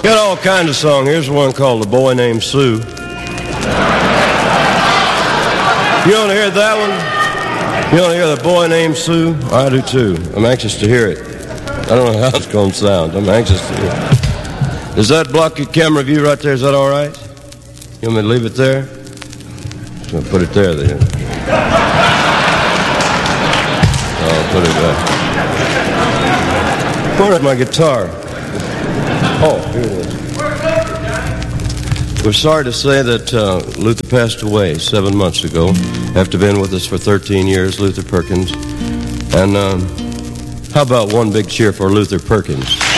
Got all kinds of songs. Here's one called The Boy Named Sue. You want to hear that one? You want to hear The Boy Named Sue? I do too. I'm anxious to hear it. I don't know how it's going to sound. I'm anxious to hear it. Does that block your camera view right there? Is that all right? You want me to leave it there? I'm going to put it there then. I'll put it there. Where's my guitar? Oh, here it is. We're sorry to say that Luther passed away 7 months ago after being with us for 13 years, Luther Perkins. And how about one big cheer for Luther Perkins?